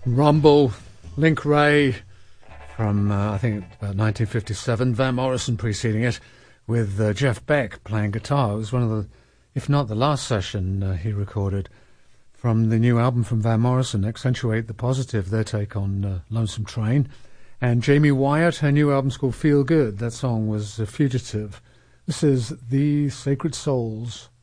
Rumble, Link Wray from, I think, about 1957, Van Morrison preceding it, with Jeff Beck playing guitar. It was one of the, if not the last session he recorded from the new album from Van Morrison, Accentuate the Positive, their take on Lonesome Train. And Jamie Wyatt, her new album's called Feel Good. That song was Fugitive. This is The Sacred Souls.